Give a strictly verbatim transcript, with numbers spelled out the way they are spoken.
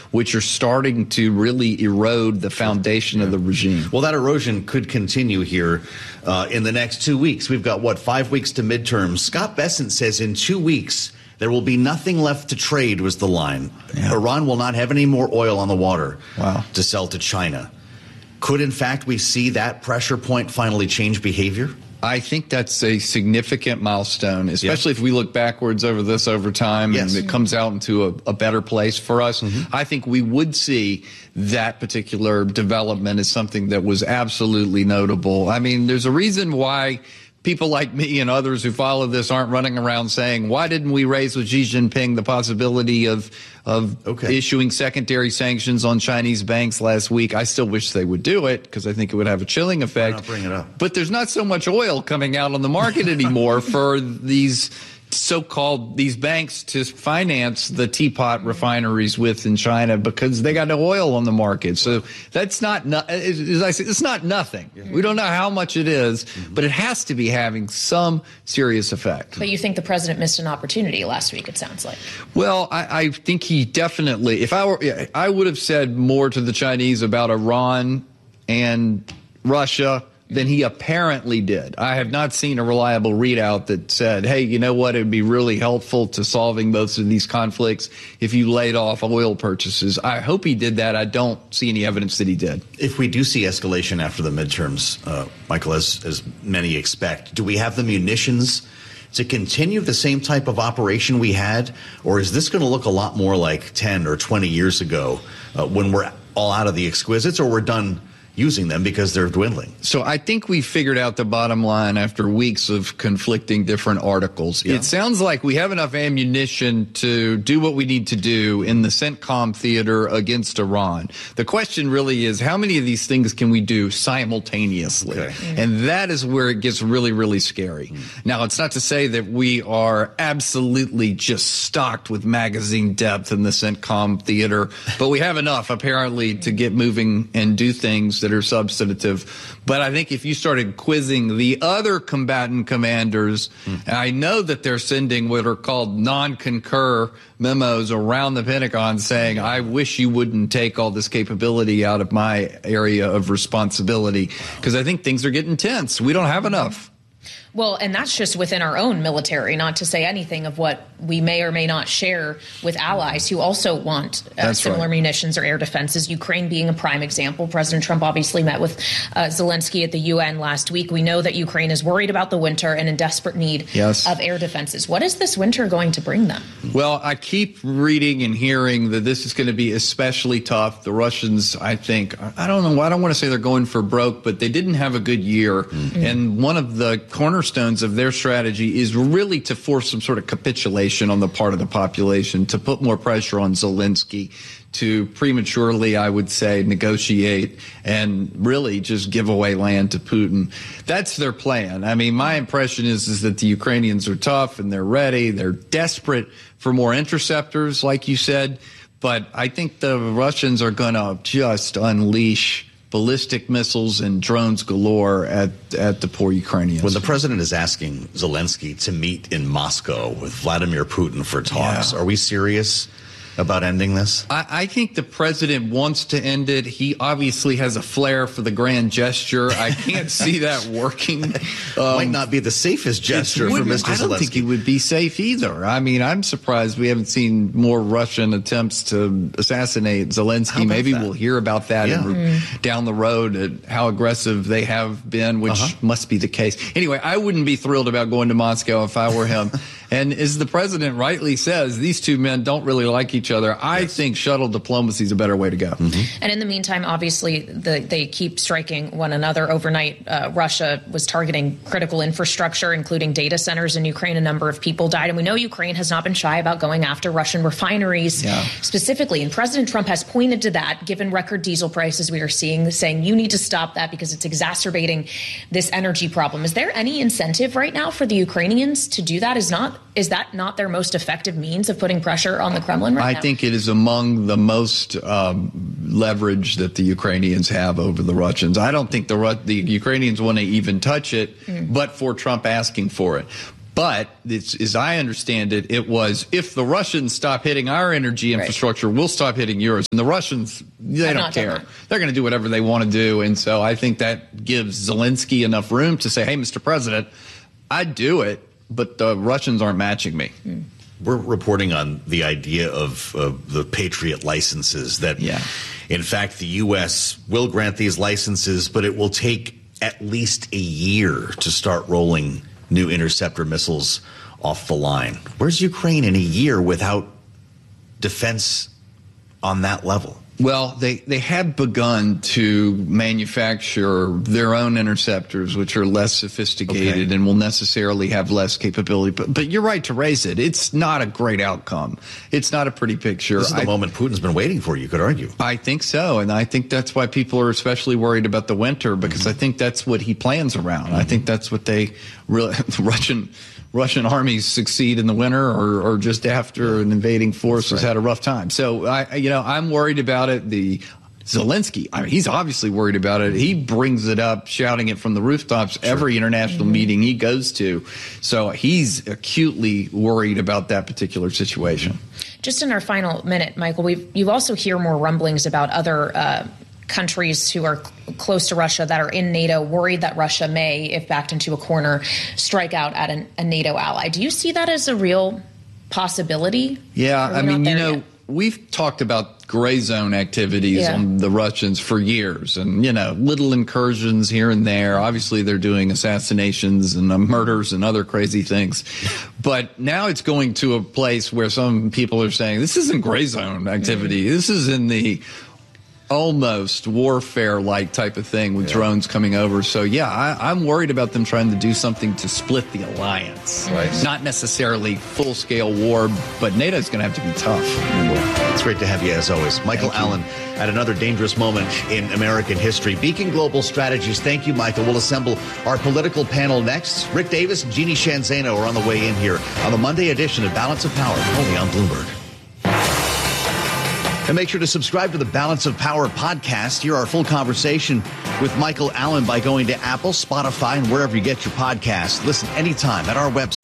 which are starting to really erode the foundation of the regime. Well, that erosion could continue here uh, in the next two weeks. We've got, what, five weeks to midterms. Scott Bessent says in two weeks, there will be nothing left to trade, was the line. Yeah. Iran will not have any more oil on the water wow. to sell to China. Could, in fact, we see that pressure point finally change behavior? I think that's a significant milestone, especially yeah. if we look backwards over this over time yes. and it comes out into a, a better place for us. Mm-hmm. I think we would see that particular development as something that was absolutely notable. I mean, there's a reason why people like me and others who follow this aren't running around saying, why didn't we raise with Xi Jinping the possibility of of okay. issuing secondary sanctions on Chinese banks last week? I still wish they would do it because I think it would have a chilling effect. Why not bring it up? But there's not so much oil coming out on the market anymore for these so-called these banks to finance the teapot refineries with in China because they got no oil on the market. So that's not, as I said, it's not nothing. Yeah. We don't know how much it is, mm-hmm. but it has to be having some serious effect. But you think the president missed an opportunity last week, it sounds like. Well, I, I think he definitely, if I were, I would have said more to the Chinese about Iran and Russia than he apparently did. I have not seen a reliable readout that said, hey, you know what, it would be really helpful to solving both of these conflicts if you laid off oil purchases. I hope he did that. I don't see any evidence that he did. If we do see escalation after the midterms, uh, Michael, as, as many expect, do we have the munitions to continue the same type of operation we had? Or is this going to look a lot more like ten or twenty years ago uh, when we're all out of the exquisites, or we're done using them because they're dwindling? So I think we figured out the bottom line after weeks of conflicting different articles. Yeah. It sounds like we have enough ammunition to do what we need to do in the CENTCOM theater against Iran. The question really is, how many of these things can we do simultaneously? Okay. Mm-hmm. And that is where it gets really, really scary. Mm-hmm. Now, it's not to say that we are absolutely just stocked with magazine depth in the CENTCOM theater, but we have enough apparently to get moving and do things that are substantive. But I think if you started quizzing the other combatant commanders, mm. and I know that they're sending what are called non-concur memos around the Pentagon saying, I wish you wouldn't take all this capability out of my area of responsibility, because I think things are getting tense. We don't have enough. Well, and that's just within our own military, not to say anything of what we may or may not share with allies who also want uh, similar right. munitions or air defenses. Ukraine being a prime example. President Trump obviously met with uh, Zelensky at the U N last week. We know that Ukraine is worried about the winter and in desperate need yes. of air defenses. What is this winter going to bring them? Well, I keep reading and hearing that this is going to be especially tough. The Russians, I think, I don't know, I don't want to say they're going for broke, but they didn't have a good year. Mm-hmm. And one of the cornerstones of their strategy is really to force some sort of capitulation on the part of the population, to put more pressure on Zelensky, to prematurely, I would say, negotiate and really just give away land to Putin. That's their plan. I mean, my impression is, is that the Ukrainians are tough and they're ready. They're desperate for more interceptors, like you said. But I think the Russians are going to just unleash ballistic missiles and drones galore at at the poor Ukrainians. When the president is asking Zelensky to meet in Moscow with Vladimir Putin for talks, yeah. are we serious about ending this? I, I think the president wants to end it. He obviously has a flair for the grand gesture. I can't see that working. Um, Might not be the safest gesture for Mister Zelensky. I don't think he would be safe either. I mean, I'm surprised we haven't seen more Russian attempts to assassinate Zelensky. Maybe that? We'll hear about that yeah. in, mm. down the road, at how aggressive they have been, which uh-huh. must be the case. Anyway, I wouldn't be thrilled about going to Moscow if I were him. And as the president rightly says, these two men don't really like each other. I yes. think shuttle diplomacy is a better way to go. Mm-hmm. And in the meantime, obviously, the, they keep striking one another. Overnight, uh, Russia was targeting critical infrastructure, including data centers in Ukraine. A number of people died. And we know Ukraine has not been shy about going after Russian refineries yeah. specifically. And President Trump has pointed to that, given record diesel prices we are seeing, saying you need to stop that because it's exacerbating this energy problem. Is there any incentive right now for the Ukrainians to do that? Is not Is that not their most effective means of putting pressure on the Kremlin right I now? I think it is among the most um, leverage that the Ukrainians have over the Russians. I don't think the, the Ukrainians want to even touch it, mm. but for Trump asking for it. But it's, as I understand it, it was if the Russians stop hitting our energy infrastructure, right. we'll stop hitting yours. And the Russians, they I'm don't care. They're going to do whatever they want to do. And so I think that gives Zelensky enough room to say, hey, Mister President, I'd do it, but the Russians aren't matching me. Hmm. We're reporting on the idea of uh, the Patriot licenses that, yeah. in fact, the U S will grant these licenses, but it will take at least a year to start rolling new interceptor missiles off the line. Where's Ukraine in a year without defense on that level? Well, they, they have begun to manufacture their own interceptors, which are less sophisticated okay. and will necessarily have less capability. But, but you're right to raise it. It's not a great outcome. It's not a pretty picture. This is the I, moment Putin's been waiting for, you could argue. I think so. And I think that's why people are especially worried about the winter, because mm-hmm. I think that's what he plans around. Mm-hmm. I think that's what they really, the Russian Russian armies succeed in the winter or, or just after an invading force has right. had a rough time. So, I, you know, I'm worried about it. The Zelensky, I mean, he's obviously worried about it. He brings it up, shouting it from the rooftops sure. every international mm-hmm. meeting he goes to. So he's acutely worried about that particular situation. Just in our final minute, Michael, we've, you also hear more rumblings about other uh, countries who are cl- close to Russia that are in NATO, worried that Russia may, if backed into a corner, strike out at an, a NATO ally. Do you see that as a real possibility? Yeah, I mean, you know, yet? we've talked about gray zone activities yeah. on the Russians for years and, you know, little incursions here and there. Obviously, they're doing assassinations and uh, murders and other crazy things. But now it's going to a place where some people are saying this isn't gray zone activity. Mm-hmm. This is in the almost warfare-like type of thing with yeah. drones coming over. So, yeah, I, I'm worried about them trying to do something to split the alliance. Right. Not necessarily full-scale war, but NATO's going to have to be tough. It's great to have you, as always. Michael Allen, at another dangerous moment in American history. Beacon Global Strategies. Thank you, Michael. We'll assemble our political panel next. Rick Davis and Jeannie Shanzano are on the way in here on the Monday edition of Balance of Power, only on Bloomberg. And make sure to subscribe to the Balance of Power podcast. Hear our full conversation with Michael Allen by going to Apple, Spotify, and wherever you get your podcasts. Listen anytime at our website.